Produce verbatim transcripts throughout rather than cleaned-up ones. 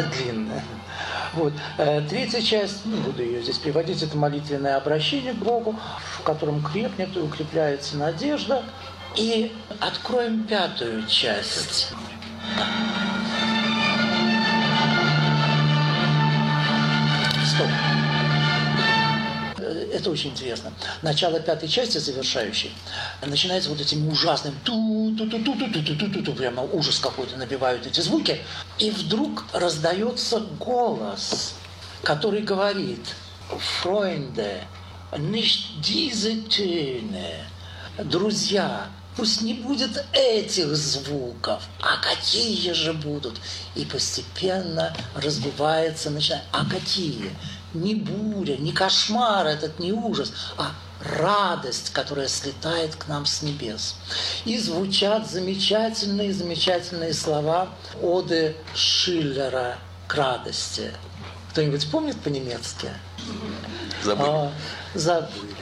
она длинная. Вот. Третья часть, не буду ее здесь приводить, это молитвенное обращение к Богу, в котором крепнет и укрепляется надежда. И откроем пятую часть. Стоп. Это очень интересно. Начало пятой части, завершающей, начинается вот этим ужасным ту-ту-ту-ту-ту-ту-ту-ту-ту, прямо ужас какой-то набивают эти звуки. И вдруг раздается голос, который говорит: «Freunde, nicht diese Töne». Друзья, пусть не будет этих звуков, а какие же будут? И постепенно разбивается, начинает. А какие? Не буря, не кошмар этот, не ужас, а радость, которая слетает к нам с небес. И звучат замечательные, замечательные слова оды Шиллера к радости. Кто-нибудь помнит по-немецки? Забыли. А, забыли.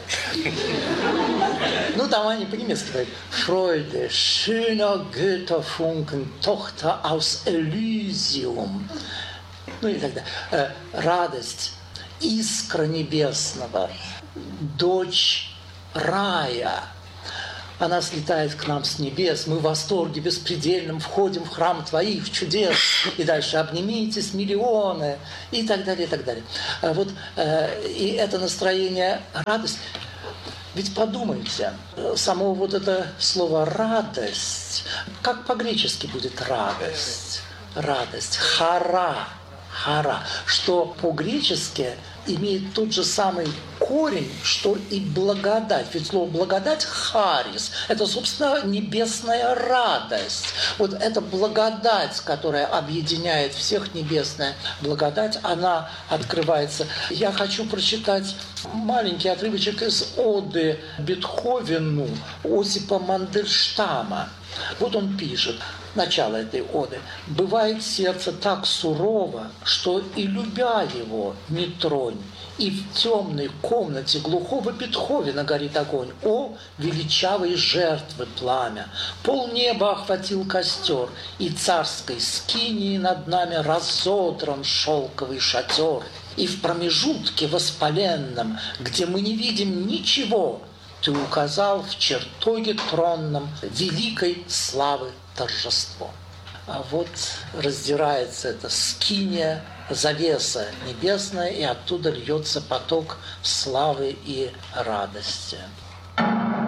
Ну, там они по-немецки говорят: «Freude, schöner Götterfunken, Tochter aus Elysium». Ну и так далее. Радость, искра небесного, дочь рая. Она слетает к нам с небес, мы в восторге беспредельном входим в храм Твоих чудес, и дальше обнимитесь миллионы, и так далее, и так далее. Вот, и это настроение, радость. Ведь подумайте, само вот это слово «радость», как по-гречески будет «радость»? Радость, хара, хара, что по-гречески имеет тот же самый корень, что и благодать. Ведь слово «благодать» – харис. Это, собственно, небесная радость. Вот эта благодать, которая объединяет всех, небесная благодать, она открывается. Я хочу прочитать маленький отрывочек из оды Бетховену Осипа Мандельштама. Вот он пишет, начало этой оды: «Бывает сердце так сурово, что и любя его не тронь, и в темной комнате глухого Бетховена горит огонь. О, величавые жертвы пламя! Полнеба охватил костер, и царской скинии над нами разодран шелковый шатер. И в промежутке воспаленном, где мы не видим ничего, Ты указал в чертоге тронном великой славы торжество». А вот раздирается эта скиния, завеса небесная, и оттуда льется поток славы и радости.